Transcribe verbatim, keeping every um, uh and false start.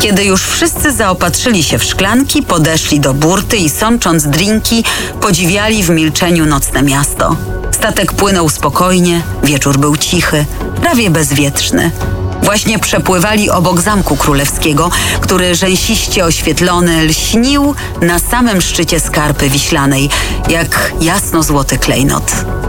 Kiedy już wszyscy zaopatrzyli się w szklanki, podeszli do burty i sącząc drinki, podziwiali w milczeniu nocne miasto. Statek płynął spokojnie, wieczór był cichy, prawie bezwietrzny. Właśnie przepływali obok Zamku Królewskiego, który rzęsiście oświetlony lśnił na samym szczycie skarpy wiślanej, jak jasno-złoty klejnot.